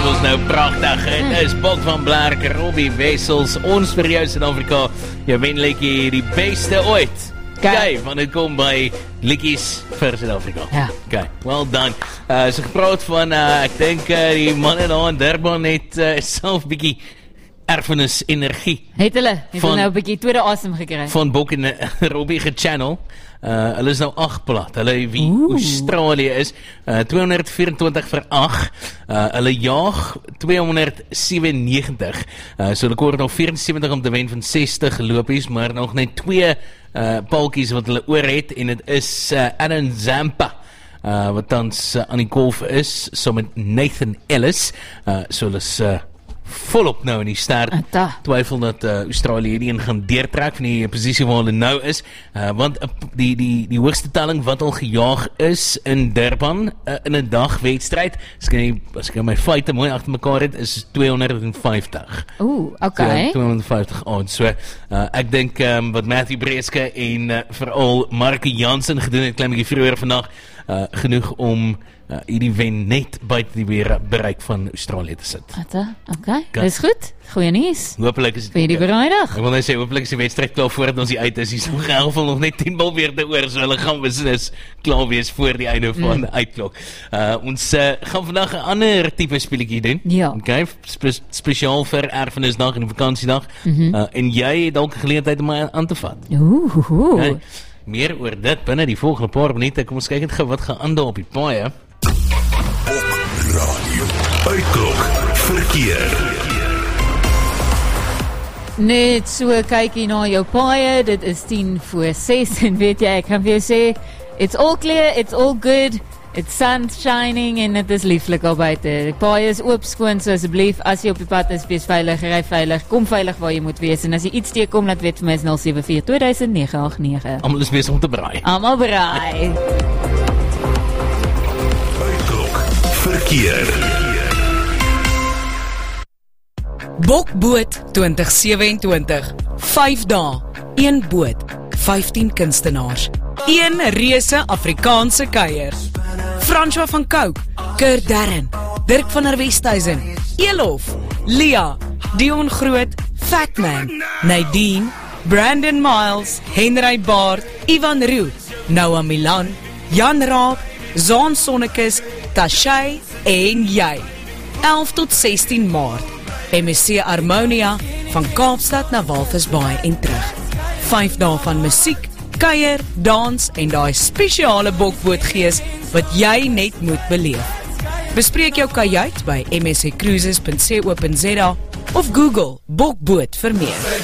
ons nou pragtig. Dit is Bob van Blerk, Robbie Wessels, ons vir jou Suid-Afrika. Jou wenletjie die beste ooit. Kyk, want dit kom by liedjies vir Suid-Afrika. Ja. Okay, well done. So gepraat van, ek dink die manne daar in Durban het self bietjie erfenis energie. Het hulle nou 'n bietjie tweede asem gekry. Van Bok en Robbie gechannel. Hulle is nou 8 plat. Hulle wie Australië is 224 vir 8. Hulle jaag 297. So hulle kort nog 74 om te wen van 60 lopies, maar nog net 2 paaltjies wat hulle oor het, en dit is Adam Zampa wat tans aan die golf is, so met Nathan Ellis. So hulle is volop nou in die start. Twyfel dat Australië hierheen gaan deurtrek van die posisie waar hulle nou is, want die hoogste telling wat al gejaag is in Durban in 'n dagwedstryd, as ek my feite mooi agter mekaar het, is 250. Okay. 250 aan. So ek dink wat Matthew Breeske en veral Marco Jansen gedoen het klein bietjie vroeër vandag, genoeg om hierdie wen net buite die bereik van Australië te sit. Okay. Dis goed. Goeie nuus. Hopelik is vir die vrydag. Ek wil net sê, hopelik is die wedstryd klaar voordat ons die uit is. Hier is in geval nog net 10 bal weer te oor, so hulle gaan beslis klaar wees voor die einde van die uitklok. Ons gaan vandag 'n ander tipe speletjie doen. Ja. Okay, spesiaal vir erfenisdag en vakansiedag. En jy het dalk 'n geleentheid om my aan te vat. Okay. Meer oor dit binne die volgende paar minute. Kom ons kyk net gou wat gaan aan daar op die paaie. Radio Uitklok verkeer. Net so kykie na jou paaie, dit is 5:50 en weet jy, ek kan vir jou sê, it's all clear, it's all good, it's sun shining en dit is lieflik al buite. Die paaie is oop, skoon, so asseblief, as jy op die pad is, wees veilig, ry veilig, kom veilig waar jy moet wees, en as jy iets teekom, laat weet vir my is 074 2000 989. Almal is besig om te braai. Almal braai. Verkeer. Bokboot 2027. 5 dae, 1 boot, 15 kunstenaars, 1 reuse Afrikaanse kuier. François van Cooke, Kurt Darren, Dirk van der Westhuizen, Elof, Lia, Dion Groot, Fatman, Nadine, Brandon Miles, Henry Baard, Ivan Roo, Noah Milan, Jan Raab, Zaan Sonnekes, Tashay en jy. 11 tot 16 Maart. MSC Harmonia van Kaapstad na Walvisbaai en terug. 5 dae van musiek, kuier, dans en daai spesiale bokbootgees wat jy net moet beleef. Bespreek jou kajuit by msccruises.co.za of Google bokboot vir meer.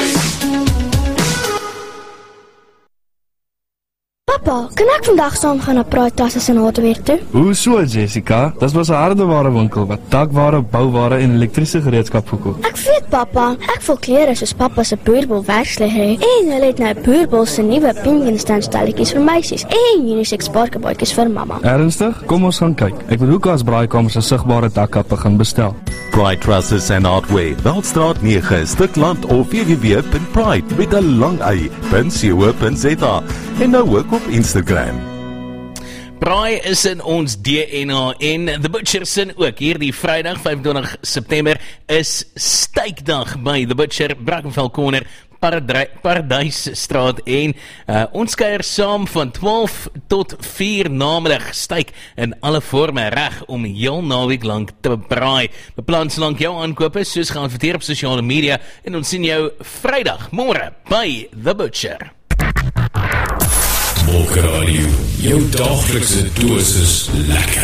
Papa, kan ek vandag saam gaan na Praaittas en Hardware toe? Hoe so, Jessica? Dis was 'n hardeware winkel wat dakware, bouware en elektriese gereedskap verkoop. Ek weet, papa. Ek voel klere soos papa se boerbol werksliggery. En hulle het nou boerbol se nuwe pink en standstelletjies vir meisies en unisex parkebootjies vir mamma. Ernstig? Kom ons gaan kyk. Ek wil Hoekas Braaikamer se sigbare dakkappe gaan bestel. Pride and Hardware, Veldstraat 9, Stikland of www.pride met 'n lang i.co.za en nou ook op Instagram. Braai is in ons DNA en The Butcher sin ook. Hierdie Vrydag 25 September is steikdag by The Butcher, Brackenfell Corner, Paradysstraat en ons kuier saam van 12 tot 4 namiddag steik in alle vorme reg om heel naweek lank te braai. Beplan solank jou aankope soos geadverteer op sosiale media en ons sien jou Vrydag môre by The Butcher. Bok Radio, jou daglikse dosis lekker.